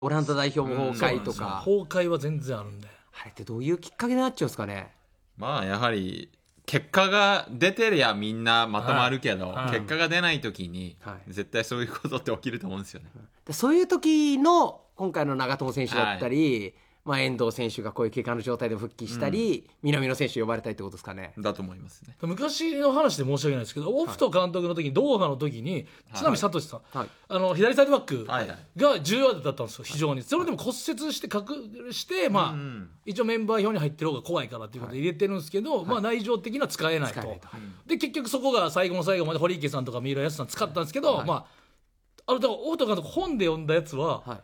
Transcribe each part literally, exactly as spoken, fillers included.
オランダ代表も崩壊とか、 崩壊は全然あるんで、 あれってどういうきっかけになっちゃうんですかね。 まあやはり結果が出てりゃみんなまとまるけど、 はいはい、 結果が出ない時に、 はい、 絶対そういうことって起きると思うんですよね。 でそういう時の今回の長友選手だったり、はい、まあ、遠藤選手がこういう怪我の状態で復帰したり、うん、南野選手呼ばれたいってことですかね。 だと思いますね。 昔の話で申し訳ないですけど、オフト監督の時にドーハの時に津波聡さん、はい、あの左サイドバックが重要だったんですよ、非常に。それでも骨折して隠して、まあ、うん、一応メンバー表に入ってる方が怖いからっていうことで入れてるんですけど、はい、まあ、内情的には使えないと、はい、で結局そこが最後の最後まで堀池さんとか三浦康さん使ったんですけど、はい、まあ、あのだからオフト監督本で読んだやつは、はい、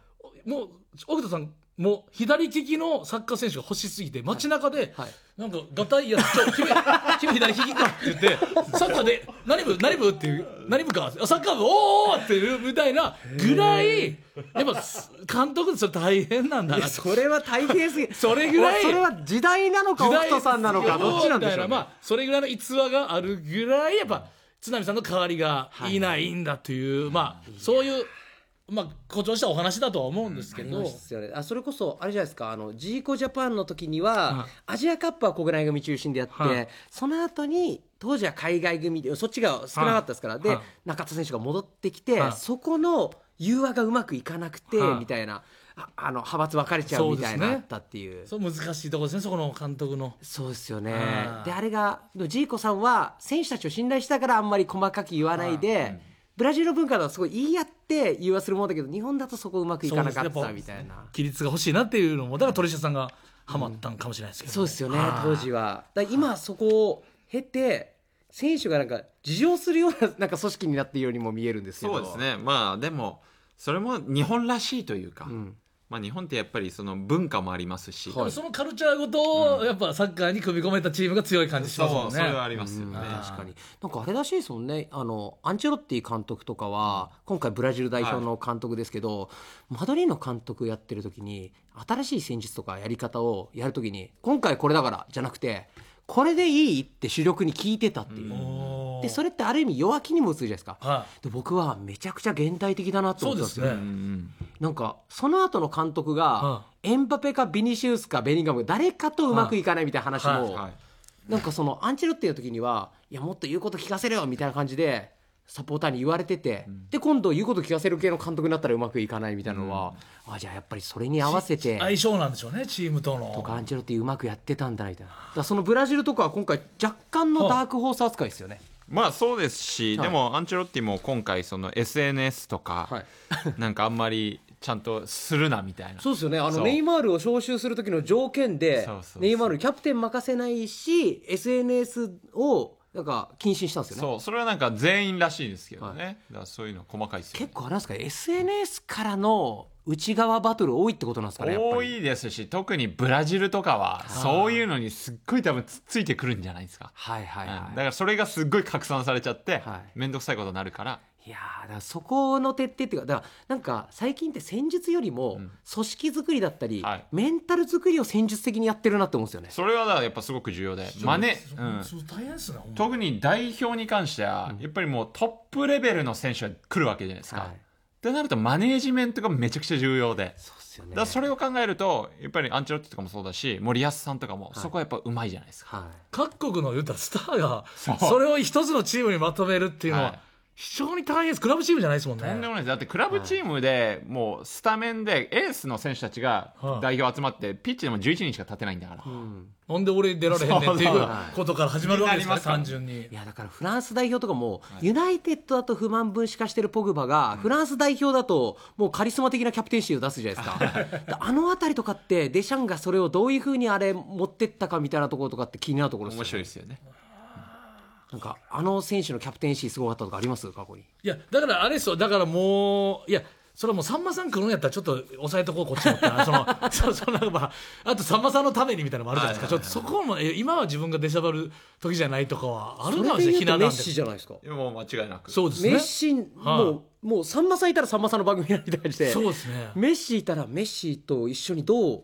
もうオフトさんもう左利きのサッカー選手が欲しすぎて街中で、はいはい、なんかガタイやちょ君君左利きかって言ってサッカーで何部何部っていう何部かサッカー部おーっていうみたいなぐらいやっぱ監督ってそれ大変なんだな。 それは大変すぎそれぐらいそれは時代なのかオフトさんなのかどっちなんでしょうね。 まあ、それぐらいの逸話があるぐらいやっぱ津波さんの代わりがいないんだという、はい、まあそういうまあ、誇張したお話だとは思うんですけど、うん、あすよね、あそれこそあれじゃないですか、あのジーコジャパンの時には、はい、アジアカップは国内組中心でやって、はい、その後に当時は海外組でそっちが少なかったですから、はい、で、はい、中田選手が戻ってきて、はい、そこの融和がうまくいかなくて、はい、みたいな、ああの派閥分かれちゃうみたいなあったっていう、 そうですね、そう難しいところですね、そこの監督の。 そうですよね。であれがジーコさんは選手たちを信頼したからあんまり細かく言わないで、はい、うん、ブラジルの文化だとすごい言い合って融和するものだけど、日本だとそこうまくいかなかったみたいな、 規律が欲しいなっていうのもだから鳥下さんがハマったんかもしれないですけど、 うん、そうですよね、当時は。だ今そこを経て選手がなんか事情するような、なんか組織になっているようにも見えるんですけど。 そうですね、まあでもそれも日本らしいというか、うん、まあ、日本ってやっぱりその文化もありますし、 はい、そのカルチャーごとやっぱサッカーに組み込めたチームが強い感じしますもんね。 そう、それはありますよね。 確かに。なんかあれらしいですもんね、あのアンチェロッティ監督とかは今回ブラジル代表の監督ですけど、はい、マドリーの監督やってる時に新しい戦術とかやり方をやる時に今回これだからじゃなくてこれでいいって主力に聞いてたっていう、うん、でそれってある意味弱気にも映るじゃないですか、はい、で僕はめちゃくちゃ現代的だなと思ってたんですよ。 そうですね、うん、 なんかその後の監督が、はい、エンバペかビニシウスかベリンガム誰かとうまくいかないみたいな話も、はいはい、なんかそのアンチェロッティの時にはいやもっと言うこと聞かせろよみたいな感じでサポーターに言われてて、うん、で今度言うこと聞かせる系の監督になったらうまくいかないみたいなのは、うん、あじゃあやっぱりそれに合わせて相性なんでしょうね、チームとのとかアンチェロッティうまくやってたんだみたいな。だからそのブラジルとかは今回若干のダークホース扱いですよね、はあ、まあそうですし、はい、でもアンチェロッティも今回その エスエヌエス とか、はい、なんかあんまりちゃんとするなみたいな。 そうですよね、あのネイマールを招集する時の条件でそうそうそうネイマールキャプテン任せないし エスエヌエス をなんか禁止したんですよね。 そう、それはなんか全員らしいですけどね、はい、だからそういうの細かいですよね。 結構あれなんですか エスエヌエス からの内側バトル多いってことなんですかね。やっぱり多いですし、特にブラジルとかはそういうのにすっごい多分つっついてくるんじゃないですか。 はいはいはい、 うん、だからそれがすっごい拡散されちゃって面倒、はい、くさいことになるから。 いやだからそこの徹底っていうか、だからなんか最近って戦術よりも組織作りだったり、うん、はい、メンタル作りを戦術的にやってるなって思うんですよね。 それはだからやっぱすごく重要で、マネ、うん、 大変ですね、 特に代表に関してはやっぱりもうトップレベルの選手が来るわけじゃないですか、はい、ってなるとマネージメントがめちゃくちゃ重要で、そうですよね、だからそれを考えるとやっぱりアンチェロッティとかもそうだし森保さんとかもそこはやっぱうまいじゃないですか、はい、 各国の言ったらスターが そ, それを一つのチームにまとめるっていうのは、はい、非常に大変です。クラブチームじゃないですもんね。 とんでもないです。だってクラブチームでもうスタメンでエースの選手たちが代表集まってピッチでもじゅういちにんしか立てないんだから、うん、 なんで俺出られへんねんっていうことから始まるわけですから単純に。 いやだからフランス代表とかも、はい、ユナイテッドだと不満分子化してるポグバが、うん、フランス代表だともうカリスマ的なキャプテンシーを出すじゃないですかあのあたりとかってデシャンがそれをどういう風にあれ持ってったかみたいなところとかって気になるところですよね。 面白いですよね。 なんかあの選手のキャプテンシーすごかったとかあります過去に。 いやだからあれですよ、だからもういやそれはもうさんまさん来るんやったらちょっと抑えとこうこっちもってなそのそそのまあ、あとさんまさんのためにみたいなのもあるじゃないですか、はいはいはい、ちょっとそこも今は自分が出しゃばる時じゃないとかはあるかもしれない。 それで言うとメッシじゃないですか。 いやもう間違いなくそうですね。 メッシもう、はい、もうさんまさんいたらさんまさんの番組やりたいして、 そうですね。 メッシいたらメッシと一緒にどう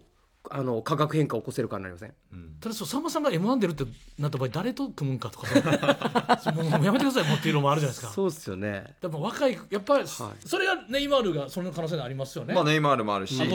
あの化学変化を起こせるかになりません、 うん、ただそうさんまさんが エムワン 出るってなった場合誰と組むんかとかもうやめてくださいもうっていうのもあるじゃないですか。 そうですよね。 でも若いやっぱり、はい、それがネイマールがその可能性がありますよね。 まあネイマールもあるし、